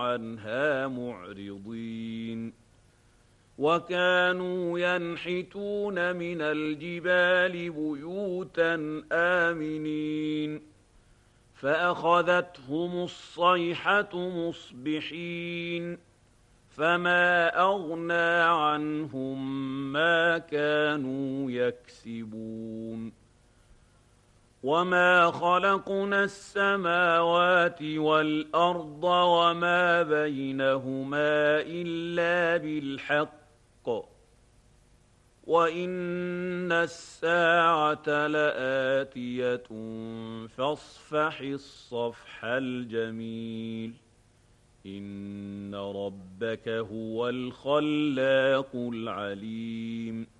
عنها معرضين وكانوا ينحتون من الجبال بيوتا آمنين فأخذتهم الصيحة مصبحين فما أغنى عنهم ما كانوا يكسبون وما خلقنا السماوات والأرض وما بينهما إلا بالحق وإن الساعة لآتية فاصفح الصفح الجميل إن ربك هو الخلاق العليم